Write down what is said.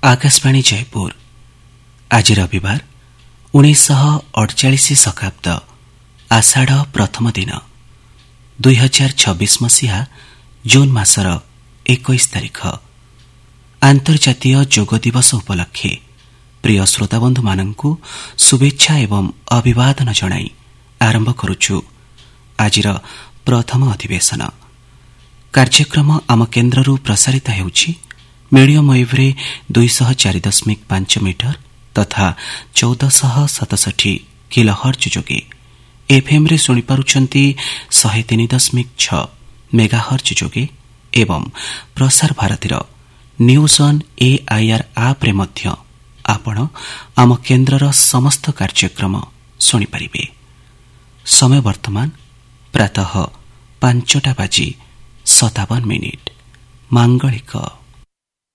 आकाशवाणी जयपुर। आज रविवार 1948 शताब्द आषाढ़ प्रथम दिन 2026 मसीहा जून मासर 21 तारिख आंतर्जातीय योग दिवस उपलक्षे प्रिय श्रोताबंधु मानंकु शुभेच्छा एवं अभिवादन जणाई आरंभ करुछु आजिर प्रथम अधिवेशन। कार्यक्रम आम केन्द्ररू प्रसारित हेउछि मीडियम वेव्रे 204.5 मीटर तथा 1467 किलोहर्ट्ज जोगे एफएम रे सुनि पारुछंती 103.6 मेगाहर्ट्ज जोगे एवं प्रसार भारतीर न्यूज ऑन एआईआर आप रे मध्य आपण आम केन्द्रर समस्त कार्यक्रम सुनि परिबे। समय वर्तमान प्रातः 5:57 मांगलिक।